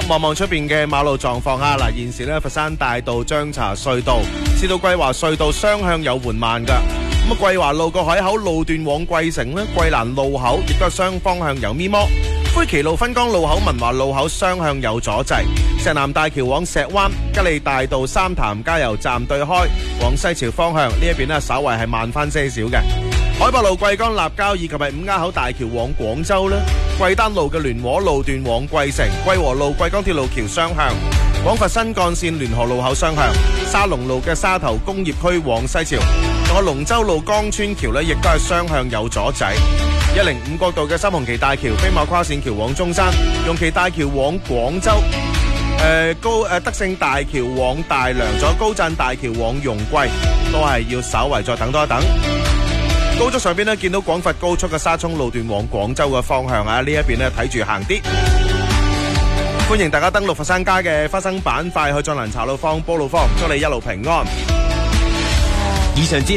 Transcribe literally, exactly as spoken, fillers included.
望望出邊嘅馬路狀況啊！嗱，現時咧佛山大道張茶隧道至到桂華隧道雙向有緩慢噶。咁啊，桂華路個海口路段往桂城咧，桂蘭路口亦都係雙方向有咪摩。灰旗路分江路口、文華路口雙向有阻滯。石南大橋往石灣、吉利大道三潭加油站對開往西潮方向呢一邊咧，稍為係慢翻些少嘅。海柏路桂江立交以及係五鴉口大橋往廣州咧，桂丹路嘅聯和路段往桂城，桂和路桂江鐵路橋雙向，廣佛新幹線聯河路口雙向，沙龍路嘅沙頭工業區往西潮，仲有龍洲路江村橋咧，亦都係雙向有阻滯。一零五角道嘅新鴻旗大橋飛馬跨線橋往中山，容旗大橋往廣州，誒、呃、高誒、呃、德勝大橋往大良，仲有高贊大橋往容桂，都係要稍為再等多一等。高速上邊咧，見到廣佛高速嘅沙涌路段往廣州嘅方向啊，呢一邊咧睇住行啲。歡迎大家登錄佛山街嘅花生板塊去進行茶路坊、煲路坊，祝你一路平安。 以上之